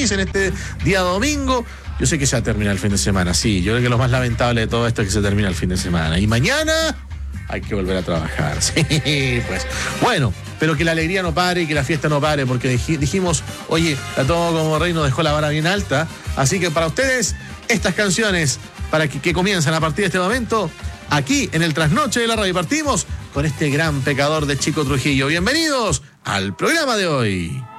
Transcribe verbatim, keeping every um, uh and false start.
feliz en este día domingo. Yo sé que ya termina el fin de semana, sí. Yo creo que lo más lamentable de todo esto es que se termina el fin de semana. Y mañana hay que volver a trabajar. Sí, pues. Bueno, pero que la alegría no pare y que la fiesta no pare, porque dijimos, oye, la Todo Como Rey nos dejó la vara bien alta. Así que para ustedes, estas canciones, para que, que comienzan a partir de este momento, aquí en el Trasnoche de la Radio. Partimos con este gran pecador de Chico Trujillo. Bienvenidos al programa de hoy.